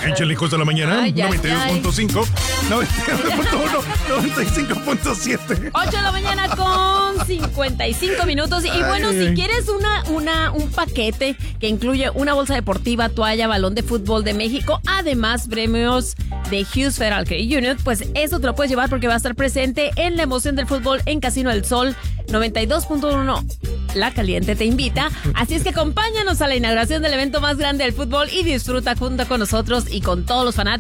Échale, hijos de la mañana. Ay, 92.5, 99.1, 95.7. 8 de la mañana con 55 minutos. Y bueno, si quieres un paquete que incluye una bolsa deportiva, toalla, balón de fútbol de México, además premios de Hughes Federal Credit Union, pues eso te lo puedes llevar porque va a estar presente en la emoción del fútbol en Casino del Sol 92.1. La Caliente te invita. Así es que acompáñanos a la inauguración del evento más grande del fútbol y disfruta junto con nosotros y con todos los fanáticos